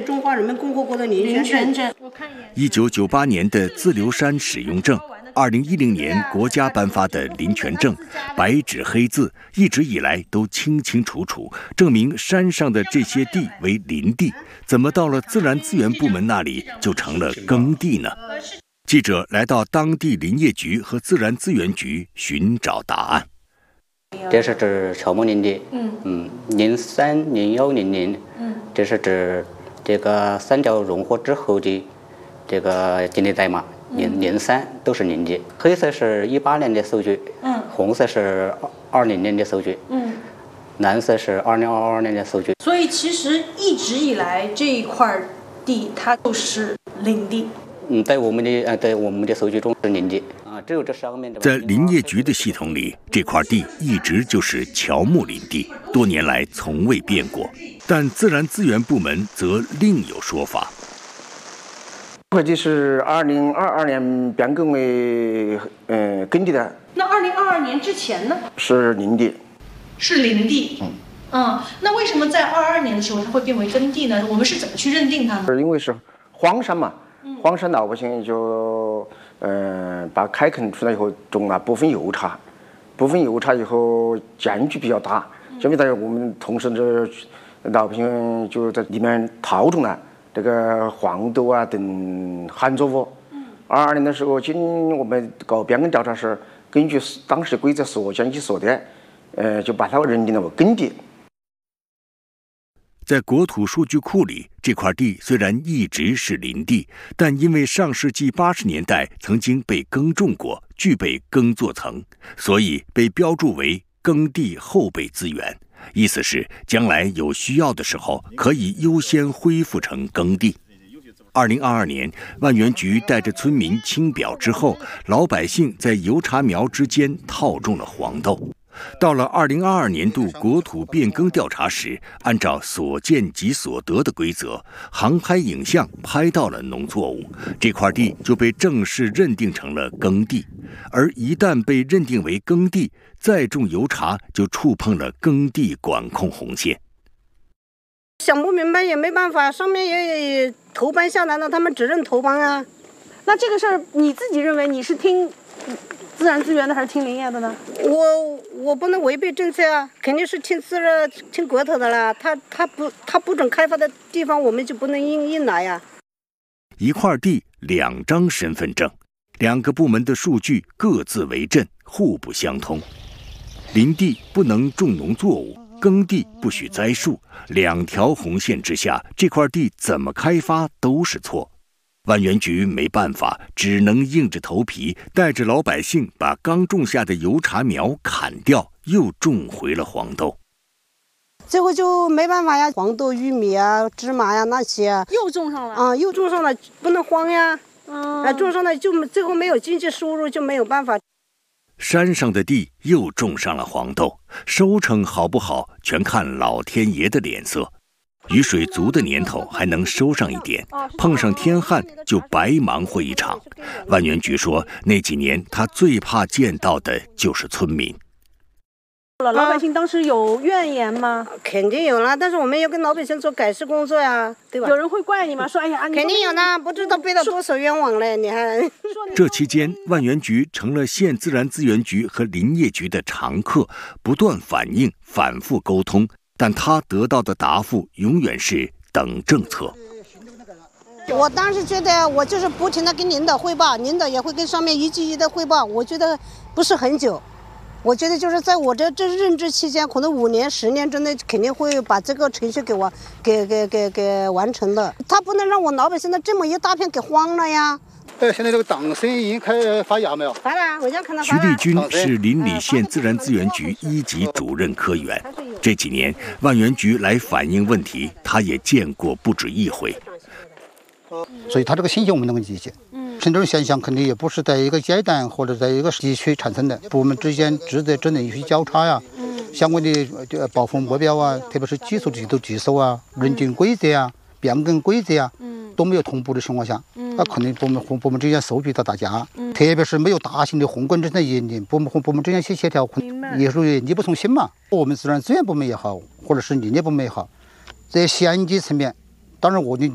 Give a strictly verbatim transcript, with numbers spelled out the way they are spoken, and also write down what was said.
中华人民共和国的林权证。 一九九八年的自留山使用证，二零一零年国家颁发的林权证，白纸黑字，一直以来都清清楚楚，证明山上的这些地为林地，怎么到了自然资源部门那里就成了耕地呢？记者来到当地林业局和自然资源局寻找答案。 这是指乔木林地，嗯嗯，零三零幺零零，嗯，这是指这个三角融合之后的这个经历代码，零零三都是林地。黑色是一八年的数据，嗯，红色是二零年的数据，嗯，蓝色是二零二二年的数据。 所以其实一直以来这一块地它都是林地。 嗯，在我们的呃，在我们的数据中是林地啊，只有这上面的。 在林业局的系统里，这块地一直就是乔木林地，多年来从未变过。但自然资源部门则另有说法。 这块地是二零二二年变更为呃耕地的。 那二零二二年之前呢？ 是林地。 是林地。嗯。嗯，那为什么在二二年的时候它会变为耕地呢？我们是怎么去认定它呢？ 是因为是荒山嘛。荒山老百姓就嗯、呃、把开垦出来以后种了部分油茶，部分油茶以后间距比较大，相比大我们同时这老百姓就在里面套种了这个黄豆啊等旱作物。二二年的时候，经我们搞变更调查时，根据当时的规则所将其所得，呃就把它认定了为耕地。 在国土数据库里，这块地虽然一直是林地，但因为上世纪八十年代曾经被耕种过，具备耕作层，所以被标注为耕地后备资源。意思是将来有需要的时候，可以优先恢复成耕地。二零二二年，万源局带着村民清表之后，老百姓在油茶苗之间套种了黄豆。到了二零二二年度国土变更调查时，按照所见即所得的规则，航拍影像拍到了农作物，这块地就被正式认定成了耕地。而一旦被认定为耕地，再种油茶就触碰了耕地管控红线。 想不明白也没办法，上面也投办下来了，他们只认投办啊。 那这个事儿你自己认为你是听自然资源的还是听林业的呢？ 我我不能违背政策啊，肯定是听自然听国头的啦。他他不他不准开发的地方，我们就不能硬硬来呀。 一块地两张身份证，两个部门的数据各自为阵，互不相通。林地不能种农作物，耕地不许栽树，两条红线之下，这块地怎么开发都是错。万源局没办法，只能硬着头皮带着老百姓把刚种下的油茶苗砍掉，又种回了黄豆。 最后就没办法呀，黄豆、玉米啊、芝麻呀那些啊， 又种上了啊，又种上了，不能荒呀。嗯、啊，种上了就最后没有经济收入，就没有办法。 山上的地又种上了黄豆，收成好不好，全看老天爷的脸色。雨水足的年头还能收上一点，碰上天旱就白忙活一场。万源局说，那几年他最怕见到的就是村民。 老百姓当时有怨言吗？ 肯定有啦，但是我们要跟老百姓做改善工作呀，对吧？ 有人会怪你吗？说哎呀， 肯定有啦，不知道背了多少冤枉嘞，你还。 这期间，万源局成了县自然资源局和林业局的常客，不断反映，反复沟通。但他得到的答复永远是等政策。 我当时觉得我就是不停的跟领导汇报，领导也会跟上面一句一句的汇报，我觉得不是很久。我觉得就是在我这这任职期间，可能五年、十年之内，肯定会把这个程序给我给给给给完成的。他不能让我老百姓的这么一大片给荒了呀。 呃，现在这个党参已经开始发芽没有？ 发了，我家看到徐丽君是邻里县自然资源局一级主任科员。这几年，万源局来反映问题，他也见过不止一回。 所以他这个信息我们能够理解。嗯，像这种现象肯定也不是在一个阶段或者在一个地区产生的，部门之间职责之内有些交叉呀，嗯，相关的保护目标啊，特别是技术制度技术啊、认定规则啊、变更规则啊，嗯，都没有同步的情况下，嗯，那肯定部门和部门之间收集到大家，嗯，特别是没有大型的宏观政策引领，部门和部门之间去协调，也属于力不从心嘛。我们自然资源部门也好，或者是林业部门也好，在县级层面，当然我的